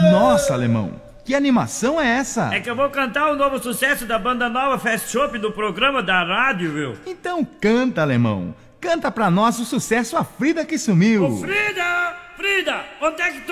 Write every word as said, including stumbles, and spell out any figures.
Nossa, alemão, que animação é essa? É que eu vou cantar o novo sucesso da banda nova Fast Shop do programa da rádio, viu? Então canta, alemão. Canta pra nós o sucesso A Frida que Sumiu. Ô, Frida! Frida, onde é que tu